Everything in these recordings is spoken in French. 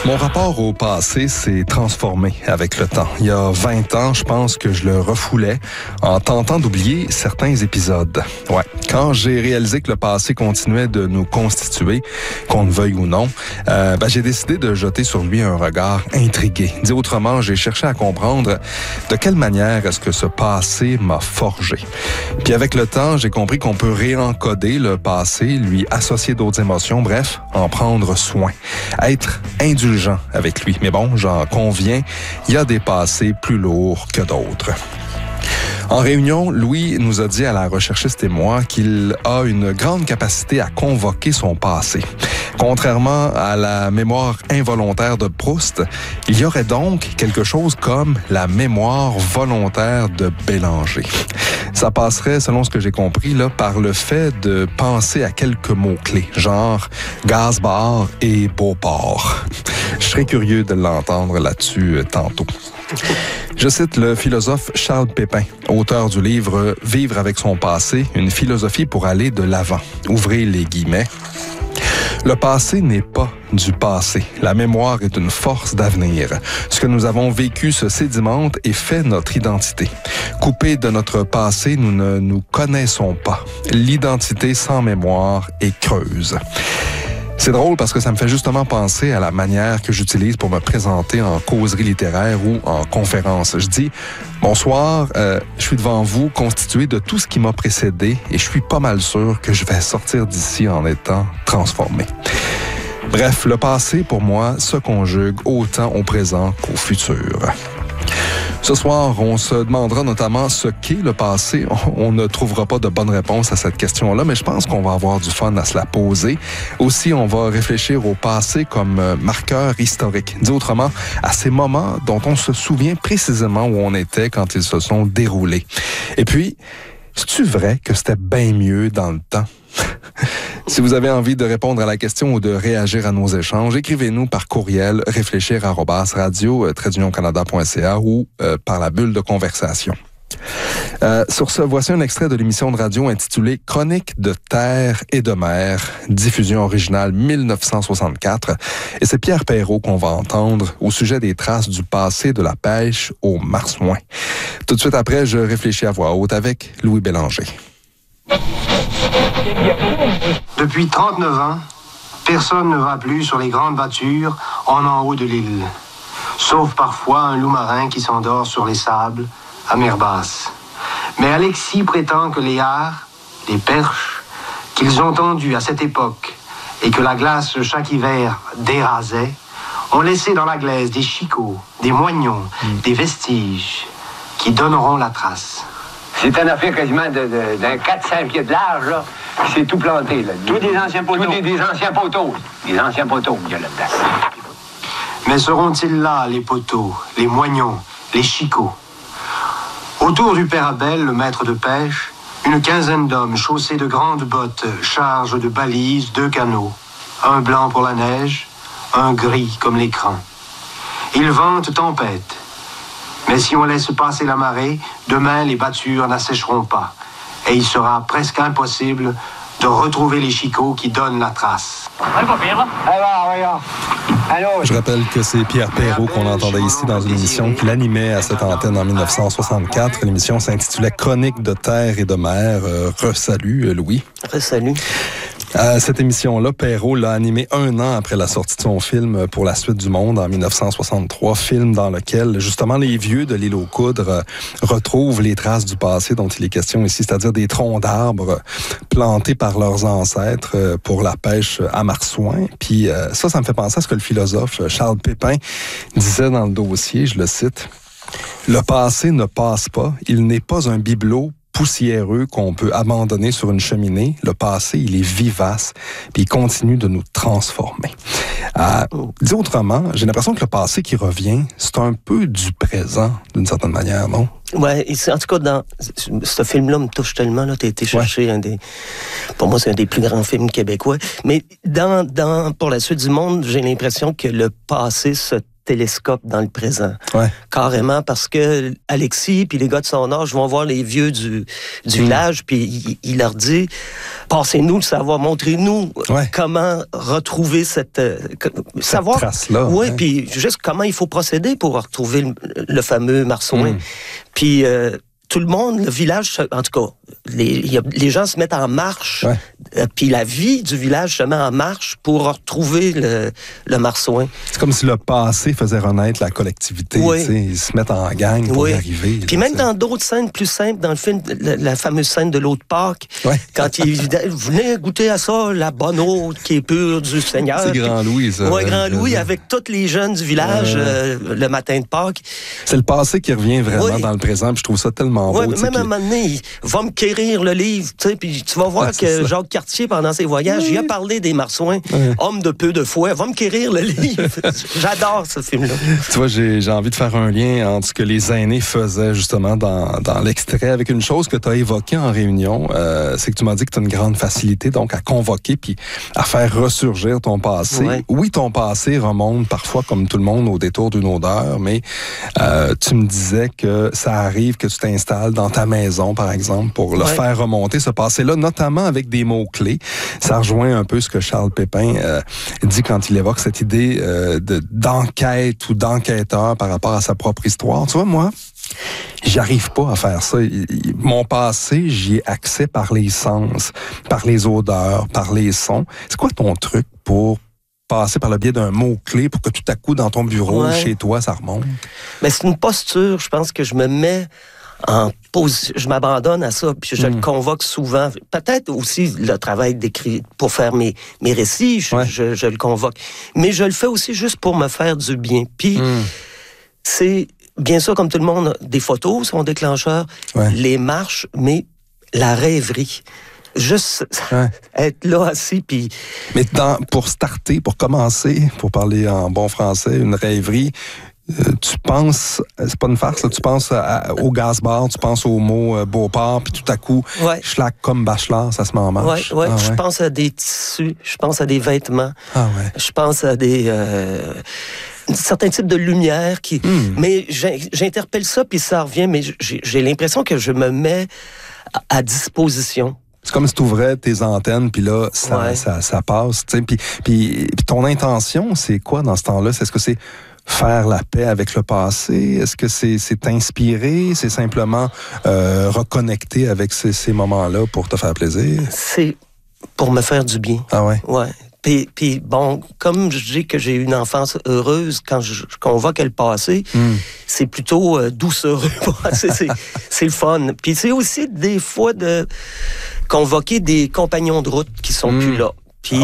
Mon rapport au passé s'est transformé avec le temps. Il y a 20 ans, je pense que je le refoulais en tentant d'oublier certains épisodes. Ouais, quand j'ai réalisé que le passé continuait de nous constituer, qu'on le veuille ou non, j'ai décidé de jeter sur lui un regard intrigué. Dit autrement, j'ai cherché à comprendre de quelle manière est-ce que ce passé m'a forgé. Puis avec le temps, j'ai compris qu'on peut réencoder le passé, lui associer d'autres émotions, bref, en prendre soin, être indulgent avec lui. Mais bon, j'en conviens, il y a des passés plus lourds que d'autres. En réunion, Louis nous a dit à la recherchiste et moi qu'il a une grande capacité à convoquer son passé. Contrairement à la mémoire involontaire de Proust, il y aurait donc quelque chose comme la mémoire volontaire de Bélanger. Ça passerait, selon ce que j'ai compris, là, par le fait de penser à quelques mots-clés, genre Gazbar et Beauport. Je serais curieux de l'entendre là-dessus tantôt. Je cite le philosophe Charles Pépin, auteur du livre « Vivre avec son passé, une philosophie pour aller de l'avant ». Ouvrez les guillemets. Le passé n'est pas du passé. La mémoire est une force d'avenir. Ce que nous avons vécu se sédimente et fait notre identité. Coupés de notre passé, nous ne nous connaissons pas. L'identité sans mémoire est creuse. C'est drôle parce que ça me fait justement penser à la manière que j'utilise pour me présenter en causerie littéraire ou en conférence. Je dis « Bonsoir, je suis devant vous constitué de tout ce qui m'a précédé et je suis pas mal sûr que je vais sortir d'ici en étant transformé. » Bref, le passé, pour moi, se conjugue autant au présent qu'au futur. Ce soir, on se demandera notamment ce qu'est le passé. On ne trouvera pas de bonne réponse à cette question-là, mais je pense qu'on va avoir du fun à se la poser. Aussi, on va réfléchir au passé comme marqueur historique. Dit autrement, à ces moments dont on se souvient précisément où on était quand ils se sont déroulés. Et puis, c'est-tu vrai que c'était bien mieux dans le temps? Si vous avez envie de répondre à la question ou de réagir à nos échanges, écrivez-nous par courriel réfléchir@radio-canada.ca ou par la bulle de conversation. Sur ce, voici un extrait de l'émission de radio intitulée « Chronique de terre et de mer », diffusion originale 1964. Et c'est Pierre Perrault qu'on va entendre au sujet des traces du passé de la pêche au marsouin. Tout de suite après, je réfléchis à voix haute avec Louis Bélanger. Depuis 39 ans, personne ne va plus sur les grandes battures en haut de l'île. Sauf parfois un loup marin qui s'endort sur les sables à mer basse. Mais Alexis prétend que les hards, les perches, qu'ils ont tendus à cette époque et que la glace chaque hiver dérasait, ont laissé dans la glaise des chicots, des moignons, des vestiges qui donneront la trace. C'est une affaire quasiment d'un 4-5 pieds de large, là. C'est tout planté, là. Tous des anciens poteaux. Tous des anciens poteaux. Des anciens poteaux, il y a là-dedans. Mais seront-ils là, les poteaux, les moignons, les chicots? Autour du père Abel, le maître de pêche, une quinzaine d'hommes chaussés de grandes bottes chargent de balises 2 canots. Un blanc pour la neige, un gris comme l'écran. Ils vantent tempête. Mais si on laisse passer la marée, demain les battures n'assécheront pas. Et il sera presque impossible de retrouver les chicots qui donnent la trace. Je rappelle que c'est Pierre Perrault qu'on entendait ici dans une émission qu'il animait à cette antenne en 1964. L'émission s'intitulait « Chronique de terre et de mer ». Re-salut, Louis. Re-salut. Cette émission-là, Perrault l'a animée 1 an après la sortie de son film Pour la suite du monde en 1963, film dans lequel justement les vieux de l'île aux Coudres retrouvent les traces du passé dont il est question ici, c'est-à-dire des troncs d'arbres plantés par leurs ancêtres pour la pêche à marsouin. Puis ça me fait penser à ce que le philosophe Charles Pépin disait dans le dossier, je le cite, « Le passé ne passe pas, il n'est pas un bibelot poussiéreux qu'on peut abandonner sur une cheminée. Le passé, il est vivace, puis il continue de nous transformer. » Dit autrement, j'ai l'impression que le passé qui revient, c'est un peu du présent, d'une certaine manière, non? Ouais, en tout cas, dans ce film-là me touche tellement, là, t'as été chercher pour moi, c'est un des plus grands films québécois. Mais pour la suite du monde, j'ai l'impression que le passé se télescope dans le présent. Ouais. Carrément, parce que Alexis puis les gars de son âge vont voir les vieux du village, puis il leur dit, passez-nous le savoir, montrez-nous comment retrouver cette savoir trace-là. Oui, puis juste comment il faut procéder pour retrouver le fameux marsouin. Puis tout le monde, le village, en tout cas, les gens se mettent en marche, puis la vie du village se met en marche pour retrouver le marsouin. C'est comme si le passé faisait renaître la collectivité. Ils se mettent en gang pour y arriver. Puis même dans d'autres scènes plus simples, dans le film, la fameuse scène de l'eau de Pâques, quand il venait goûter à ça, la bonne eau qui est pure du Seigneur. C'est Grand Louis, ça. Oui, Grand Louis, avec tous les jeunes du village le matin de Pâques. C'est le passé qui revient vraiment dans le présent, puis je trouve ça tellement beau. Même à un moment donné, il va me quérir le livre, tu sais, puis tu vas voir que Jacques Cartier, pendant ses voyages, il a parlé des marsouins, homme de peu de foi, va me quérir le livre. J'adore ce film-là. Tu vois, j'ai envie de faire un lien entre ce que les aînés faisaient justement dans l'extrait avec une chose que tu as évoquée en réunion, c'est que tu m'as dit que tu as une grande facilité donc à convoquer puis à faire ressurgir ton passé. Oui, ton passé remonte parfois, comme tout le monde, au détour d'une odeur, mais tu me disais que ça arrive que tu t'installes dans ta maison, par exemple, pour le faire remonter, ce passé-là, notamment avec des mots-clés. Ça rejoint un peu ce que Charles Pépin dit quand il évoque cette idée d'enquête ou d'enquêteur par rapport à sa propre histoire. Tu vois, moi, j'arrive pas à faire ça. Mon passé, j'y ai accès par les sens, par les odeurs, par les sons. C'est quoi ton truc pour passer par le biais d'un mot-clé pour que tout à coup, dans ton bureau, chez toi, ça remonte? Mais c'est une posture, je pense que je me mets en position, je m'abandonne à ça, puis je le convoque souvent. Peut-être aussi le travail d'écrit pour faire mes récits, je le convoque. Mais je le fais aussi juste pour me faire du bien. Puis c'est bien sûr, comme tout le monde, des photos sont déclencheurs, les marches, mais la rêverie. Juste être là assis, puis... Mais pour starter, pour commencer, pour parler en bon français, une rêverie, tu penses, c'est pas une farce, là, tu penses au gaz-bar, tu penses au mot Beauport, puis tout à coup, schlag comme Bachelor, ça se met en marche. Je pense à des tissus, je pense à des vêtements, je pense à des... certains types de lumière qui... Mais j'interpelle ça, puis ça revient, mais j'ai l'impression que je me mets à disposition. C'est comme si tu ouvrais tes antennes, puis là, ça passe. Puis ton intention, c'est quoi dans ce temps-là? Est-ce que c'est faire la paix avec le passé? Est-ce que c'est t'inspirer? C'est simplement reconnecter avec ces moments-là pour te faire plaisir? C'est pour me faire du bien. Ah ouais? Ouais. Puis bon, comme je dis que j'ai eu une enfance heureuse, quand je convoque le passé, c'est plutôt doucereux. c'est le fun. Puis c'est aussi des fois de convoquer des compagnons de route qui sont plus là. Puis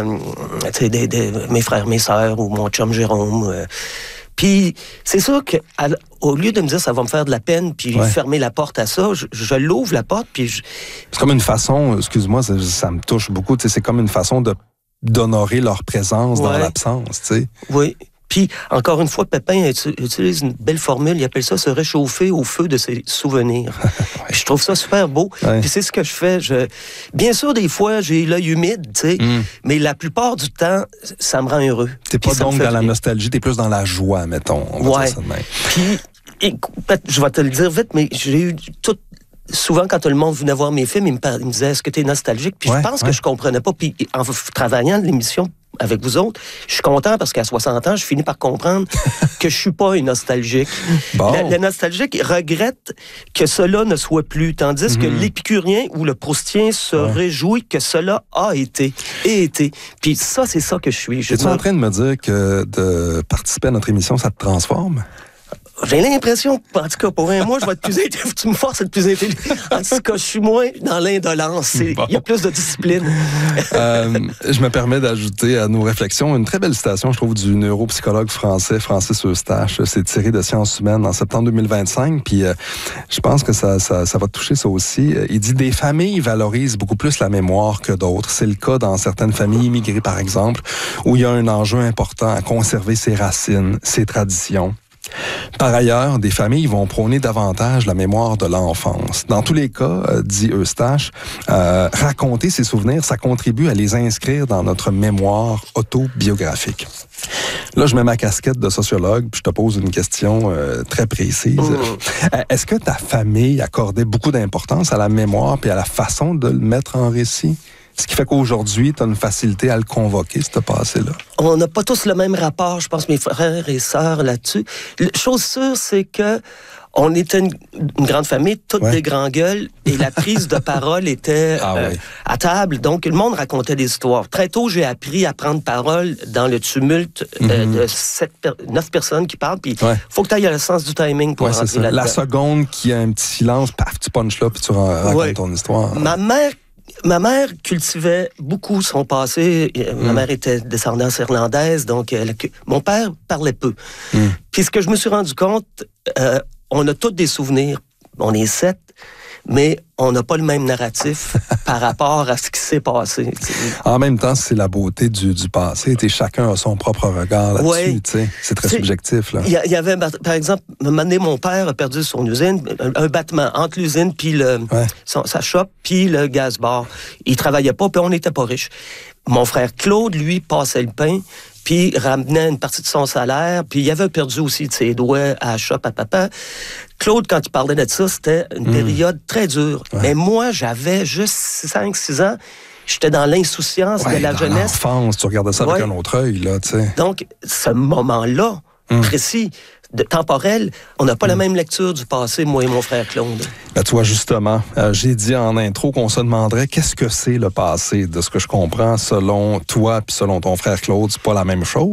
mes frères, mes sœurs ou mon chum Jérôme. Puis c'est sûr que au lieu de me dire ça va me faire de la peine puis fermer la porte à ça, je l'ouvre la porte puis c'est comme une façon, excuse-moi, ça me touche beaucoup, c'est comme une façon d'honorer leur présence dans l'absence, tu sais. Oui. Puis, encore une fois, Pépin utilise une belle formule, il appelle ça se réchauffer au feu de ses souvenirs. Je trouve ça super beau. Puis c'est ce que je fais. Bien sûr, des fois, j'ai l'œil humide, tu sais, mais la plupart du temps, ça me rend heureux. T'es pas donc dans la nostalgie, t'es plus dans la joie, mettons. On va dire ça de même. Puis, je vais te le dire vite, mais j'ai eu souvent, quand tout le monde venait voir mes films, il me disait « Est-ce que tu es nostalgique? » Puis je pense que je comprenais pas. Puis en travaillant l'émission avec vous autres, je suis content parce qu'à 60 ans, je finis par comprendre que je suis pas un nostalgique. Bon. Le nostalgique regrette que cela ne soit plus, tandis que l'épicurien ou le proustien se réjouit que cela a été et été. Puis ça, c'est ça que je suis. Es-tu en train de me dire que de participer à notre émission, ça te transforme? J'ai l'impression, en tout cas, pour moi, je vais être plus intelligent. Tu me forces à être plus intelligent. En tout cas, je suis moins dans l'indolence. Il y a plus de discipline. Je me permets d'ajouter à nos réflexions une très belle citation, je trouve, du neuropsychologue français Francis Eustache. C'est tiré de Sciences humaines en septembre 2025. Puis je pense que ça va te toucher, ça aussi. Il dit « Des familles valorisent beaucoup plus la mémoire que d'autres. C'est le cas dans certaines familles immigrées, par exemple, où il y a un enjeu important à conserver ses racines, ses traditions. » Par ailleurs, des familles vont prôner davantage la mémoire de l'enfance. Dans tous les cas, dit Eustache, raconter ses souvenirs, ça contribue à les inscrire dans notre mémoire autobiographique. Là, je mets ma casquette de sociologue, puis je te pose une question très précise. Est-ce que ta famille accordait beaucoup d'importance à la mémoire puis à la façon de le mettre en récit? Ce qui fait qu'aujourd'hui, tu as une facilité à le convoquer, ce passé-là. On n'a pas tous le même rapport, je pense, mes frères et sœurs là-dessus. Chose sûre, c'est que on était une grande famille, toutes des grands gueules, et la prise de parole était à table. Donc, le monde racontait des histoires. Très tôt, j'ai appris à prendre parole dans le tumulte de 9 personnes qui parlent. Puis, faut que tu ailles à le sens du timing pour rentrer là-dedans. La seconde qu'il y a un petit silence, paf, tu punches là, puis tu racontes ton histoire. Ma mère cultivait beaucoup son passé. Ma mère était descendance irlandaise, donc mon père parlait peu. Puis ce que je me suis rendu compte, on a tous des souvenirs. On est 7, mais on n'a pas le même narratif par rapport à ce qui s'est passé. T'sais. En même temps, c'est la beauté du passé. Chacun a son propre regard là-dessus. C'est très subjectif. Il y avait, par exemple, un moment donné, mon père a perdu son usine, un battement entre l'usine puis sa shop, puis le gaz bar. Il travaillait pas, puis on n'était pas riches. Mon frère Claude, lui, passait le pain, puis ramenait une partie de son salaire, puis il avait perdu aussi de ses doigts à la shop à papa. Claude, quand il parlait de ça, c'était une période très dure. Mais moi, j'avais juste 5-6 ans. J'étais dans l'insouciance de la jeunesse. L'enfance, tu regardais ça avec un autre œil, là, tu sais. Donc, ce moment-là, précis, temporel, on n'a pas la même lecture du passé, moi et mon frère Claude. Ben, tu vois, justement, j'ai dit en intro qu'on se demanderait qu'est-ce que c'est le passé. De ce que je comprends, selon toi puis selon ton frère Claude, c'est pas la même chose.